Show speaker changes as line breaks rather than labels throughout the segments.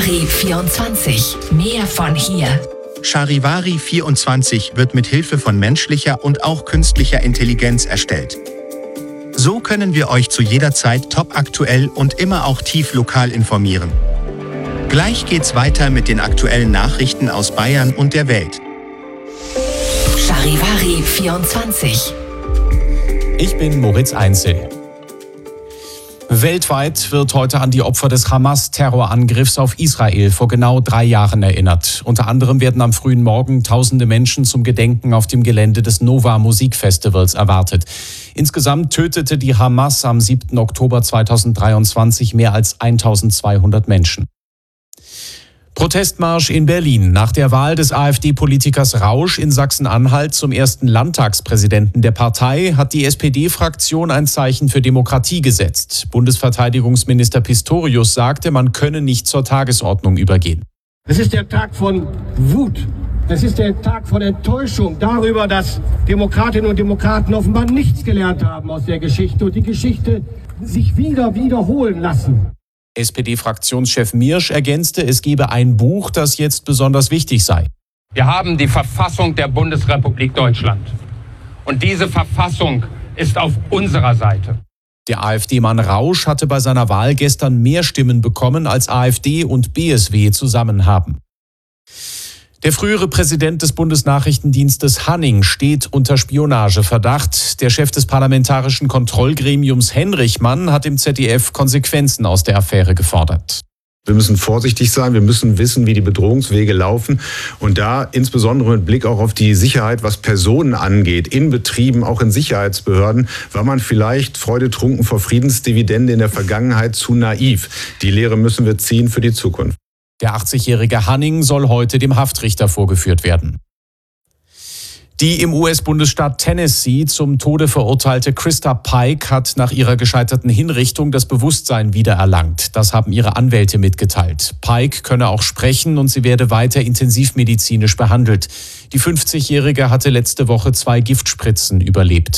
Charivari 24. Mehr von hier.
Charivari 24 wird mit Hilfe von menschlicher und auch künstlicher Intelligenz erstellt. So können wir euch zu jeder Zeit topaktuell und immer auch tief lokal informieren. Gleich geht's weiter mit den aktuellen Nachrichten aus Bayern und der Welt.
Charivari 24.
Ich bin Moritz Einzel. Weltweit wird heute an die Opfer des Hamas-Terrorangriffs auf Israel vor genau 3 Jahren erinnert. Unter anderem werden am frühen Morgen tausende Menschen zum Gedenken auf dem Gelände des Nova Musikfestivals erwartet. Insgesamt tötete die Hamas am 7. Oktober 2023 mehr als 1200 Menschen. Protestmarsch in Berlin. Nach der Wahl des AfD-Politikers Rausch in Sachsen-Anhalt zum ersten Landtagspräsidenten der Partei hat die SPD-Fraktion ein Zeichen für Demokratie gesetzt. Bundesverteidigungsminister Pistorius sagte, man könne nicht zur Tagesordnung übergehen.
Es ist der Tag von Wut. Es ist der Tag von Enttäuschung darüber, dass Demokratinnen und Demokraten offenbar nichts gelernt haben aus der Geschichte und die Geschichte sich wiederholen lassen.
SPD-Fraktionschef Miersch ergänzte, es gebe ein Buch, das jetzt besonders wichtig sei.
Wir haben die Verfassung der Bundesrepublik Deutschland. Und diese Verfassung ist auf unserer Seite.
Der AfD-Mann Rausch hatte bei seiner Wahl gestern mehr Stimmen bekommen, als AfD und BSW zusammen haben. Der frühere Präsident des Bundesnachrichtendienstes Hanning steht unter Spionageverdacht. Der Chef des parlamentarischen Kontrollgremiums Henrichmann hat im ZDF Konsequenzen aus der Affäre gefordert.
Wir müssen vorsichtig sein, wir müssen wissen, wie die Bedrohungswege laufen und da insbesondere mit Blick auch auf die Sicherheit, was Personen angeht, in Betrieben, auch in Sicherheitsbehörden, war man vielleicht freudetrunken vor Friedensdividende in der Vergangenheit zu naiv. Die Lehre müssen wir ziehen für die Zukunft.
Der 80-jährige Hanning soll heute dem Haftrichter vorgeführt werden. Die im US-Bundesstaat Tennessee zum Tode verurteilte Krista Pike hat nach ihrer gescheiterten Hinrichtung das Bewusstsein wiedererlangt. Das haben ihre Anwälte mitgeteilt. Pike könne auch sprechen und sie werde weiter intensivmedizinisch behandelt. Die 50-jährige hatte letzte Woche 2 Giftspritzen überlebt.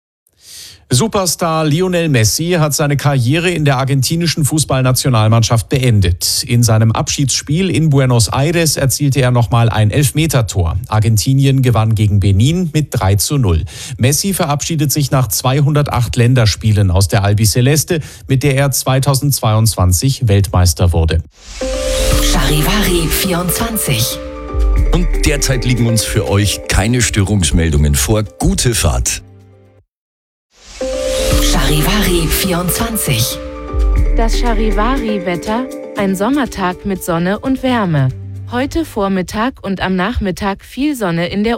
Superstar Lionel Messi hat seine Karriere in der argentinischen Fußballnationalmannschaft beendet. In seinem Abschiedsspiel in Buenos Aires erzielte er nochmal ein Elfmetertor. Argentinien gewann gegen Benin mit 3:0. Messi verabschiedet sich nach 208 Länderspielen aus der Albiceleste, mit der er 2022 Weltmeister wurde.
Charivari 24.
Und derzeit liegen uns für euch keine Störungsmeldungen vor. Gute Fahrt.
Charivari 24.
Das Charivari-Wetter, ein Sommertag mit Sonne und Wärme. Heute Vormittag und am Nachmittag viel Sonne in der